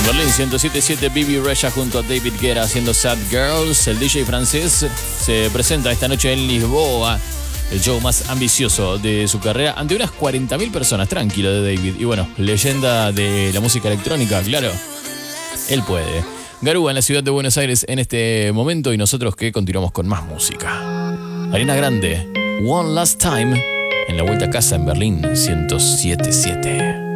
Berlín 107.7, Bibi Rexha junto a David Guetta haciendo Sad Girls. El DJ francés se presenta esta noche en Lisboa, el show más ambicioso de su carrera, ante unas 40.000 personas. Tranquilo de David. Y bueno, leyenda de la música electrónica, claro, él puede. Garúa en la ciudad de Buenos Aires en este momento, y nosotros que continuamos con más música. Ariana Grande, One Last Time, en la vuelta a casa en Berlín 107.7.